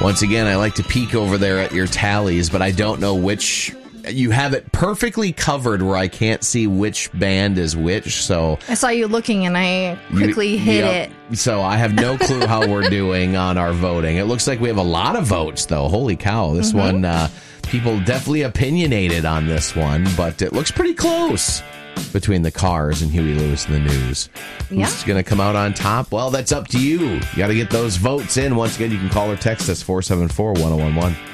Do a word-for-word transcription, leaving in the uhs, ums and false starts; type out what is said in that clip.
Once again, I like to peek over there at your tallies, but I don't know which... You have it perfectly covered where I can't see which band is which, so... I saw you looking and I quickly you, hit yep. it. So I have no clue how we're doing on our voting. It looks like we have a lot of votes, though. Holy cow. This mm-hmm. one, uh, people definitely opinionated on this one, but it looks pretty close between the Cars and Huey Lewis and the News. Yeah. Who's going to come out on top? Well, that's up to you. You got to get those votes in. Once again, you can call or text us four seven four, one oh one one.